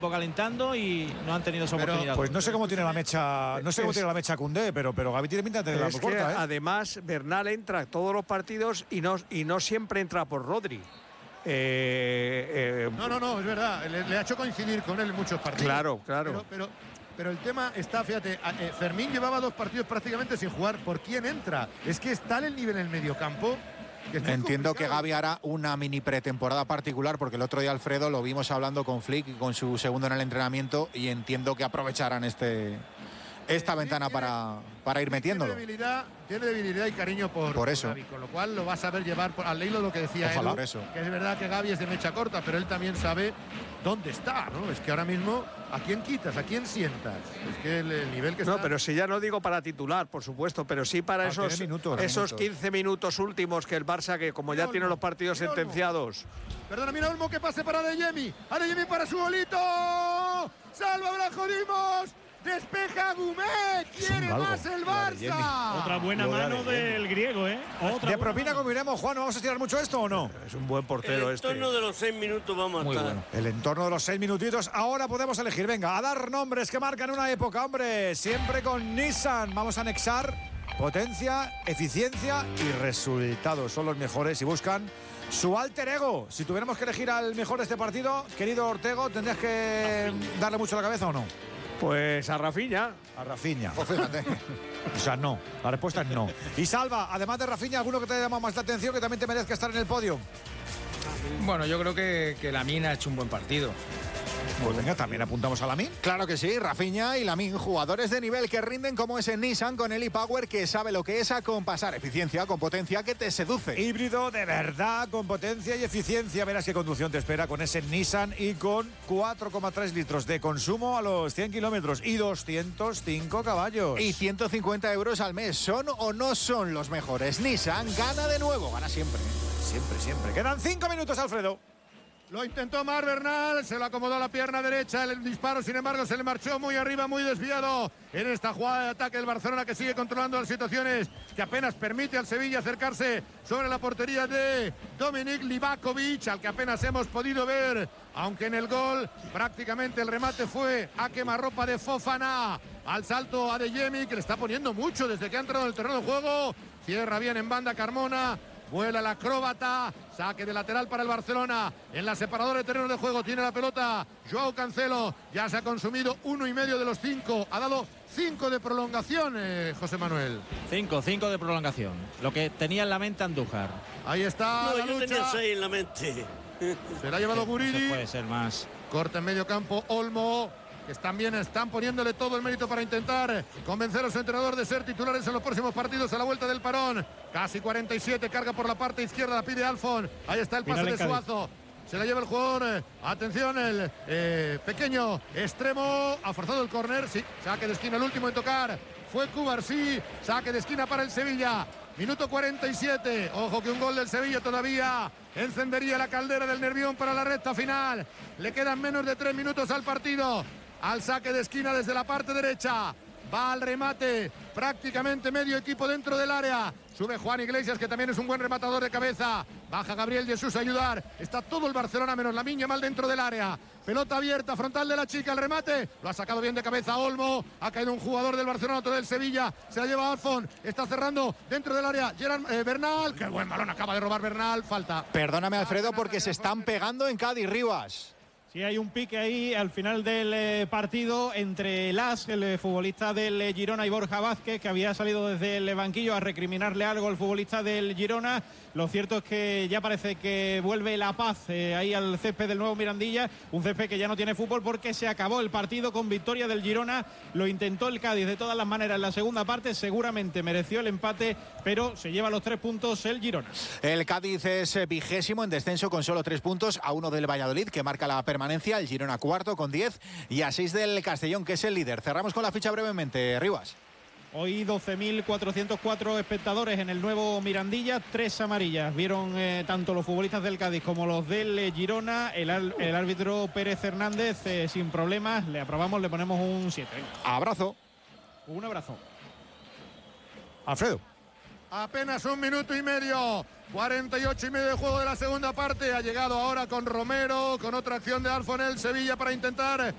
calentando y no han tenido esa oportunidad. Pues no sé cómo tiene la mecha, cómo tiene la mecha Koundé, pero Gavi tiene pinta de tenerla muy corta, ¿eh? Además, Bernal entra todos los partidos y no siempre entra por Rodri. No, es verdad. Le ha hecho coincidir con él en muchos partidos. Claro. Pero el tema está, fíjate, Fermín llevaba 2 partidos prácticamente sin jugar. ¿Por quién entra? Es que está en el nivel en el mediocampo. Entiendo que Gavi hará una mini pretemporada particular, porque el otro día, Alfredo, lo vimos hablando con Flick y con su segundo en el entrenamiento, y entiendo que aprovecharán esta ventana para ir metiéndolo. Tiene debilidad y cariño por eso. Gavi, con lo cual lo va a saber llevar al hilo lo que decía Ojalá, Edu, por eso. que es verdad que Gavi es de mecha corta, pero él también sabe dónde está, ¿no? Es que ahora mismo, ¿a quién quitas? ¿A quién sientas? Es que el nivel que está... No, pero si ya no digo para titular, por supuesto, pero sí para esos 15 minutos últimos que el Barça, que como ya tiene los partidos sentenciados. Perdona, mira Olmo, que pase para Adeyemi. Adeyemi para su golito. ¡Salva, Blanco Dimos! ¡Despeja Goumet! ¡Quiere más el Barça! Otra buena mano del griego, ¿eh? ¿De propina como iremos, Juan? ¿Vamos a estirar mucho esto o no? Es un buen portero este. El entorno de los 6 minutos vamos a estar. Bueno. El entorno de los 6 minutitos. Ahora podemos elegir. Venga, a dar nombres que marcan una época, hombre. Siempre con Nissan. Vamos a anexar potencia, eficiencia y resultados. Son los mejores y buscan su alter ego. Si tuviéramos que elegir al mejor de este partido, querido Ortego, ¿tendrías que darle mucho la cabeza o no? Pues a Rafinha. A Rafinha. O sea, no. La respuesta es no. Y Salva, además de Rafinha, ¿alguno que te haya llamado más la atención que también te merezca estar en el podio? Bueno, yo creo que Lamine ha hecho un buen partido. Pues venga, también apuntamos a Lamine. Claro que sí, Rafinha y Lamine, jugadores de nivel que rinden como ese Nissan con el e-Power, que sabe lo que es acompasar eficiencia con potencia que te seduce. Híbrido de verdad, con potencia y eficiencia. Verás qué conducción te espera con ese Nissan y con 4,3 litros de consumo a los 100 kilómetros y 205 caballos. Y 150 euros al mes. ¿Son o no son los mejores? Nissan gana de nuevo, gana siempre. Siempre. Quedan 5 minutos, Alfredo. Lo intentó Mar Bernal, se lo acomodó a la pierna derecha, el disparo sin embargo se le marchó muy arriba, muy desviado en esta jugada de ataque del Barcelona, que sigue controlando las situaciones, que apenas permite al Sevilla acercarse sobre la portería de Dominik Livakovic, al que apenas hemos podido ver, aunque en el gol prácticamente el remate fue a quemarropa de Fofana. Al salto Adeyemi, que le está poniendo mucho desde que ha entrado en el terreno de juego, cierra bien en banda Carmona. Vuela el acróbata, saque de lateral para el Barcelona. En la separadora de terreno de juego tiene la pelota Joao Cancelo. Ya se ha consumido 1,5 de los 5. Ha dado 5 de prolongación, José Manuel. 5 de prolongación. Lo que tenía en la mente Andújar. Ahí está No, la yo lucha. tenía 6 en la mente. Se la ha llevado Guridi. Puede ser más. Corta en medio campo Olmo, que están poniéndole todo el mérito para intentar convencer a su entrenador de ser titulares en los próximos partidos a la vuelta del parón. Casi 47, carga por la parte izquierda, la pide Alfon. Ahí está el pase de Suazo. Se la lleva el jugador. Atención, el pequeño extremo. Ha forzado el córner. Sí, saque de esquina, el último en tocar fue Cubarsí. Saque de esquina para el Sevilla. Minuto 47. Ojo que un gol del Sevilla todavía encendería la caldera del Nervión para la recta final. Le quedan menos de 3 minutos al partido. Al saque de esquina desde la parte derecha. Va al remate. Prácticamente medio equipo dentro del área. Sube Juan Iglesias, que también es un buen rematador de cabeza. Baja Gabriel Jesús a ayudar. Está todo el Barcelona menos Lamine Yamal dentro del área. Pelota abierta, frontal de la chica, el remate. Lo ha sacado bien de cabeza Olmo. Ha caído un jugador del Barcelona, otro del Sevilla. Se la lleva Alfon. Está cerrando dentro del área Bernal. Qué buen balón acaba de robar Bernal. Falta. Perdóname, Alfredo, porque se están pegando en Cádiz, Rivas. Sí, hay un pique ahí al final del partido entre el futbolista del Girona, y Borja Vázquez, que había salido desde el banquillo a recriminarle algo al futbolista del Girona. Lo cierto es que ya parece que vuelve la paz ahí al césped del nuevo Mirandilla, un césped que ya no tiene fútbol porque se acabó el partido con victoria del Girona. Lo intentó el Cádiz de todas las maneras en la segunda parte, seguramente mereció el empate, pero se lleva los 3 puntos el Girona. El Cádiz es 20º en descenso con solo 3 puntos, a 1 del Valladolid, que marca la permanencia. El Girona cuarto con 10 y a 6 del Castellón, que es el líder. Cerramos con la ficha brevemente, Rivas. Hoy 12.404 espectadores en el nuevo Mirandilla, 3 amarillas. Vieron tanto los futbolistas del Cádiz como los del Girona. El árbitro Pérez Hernández sin problemas. Le aprobamos, le ponemos un 7. Abrazo. Un abrazo. Alfredo. Apenas 1 minuto y medio. 48 y medio de juego de la segunda parte. Ha llegado ahora con Romero, con otra acción de Alfonel Sevilla para intentar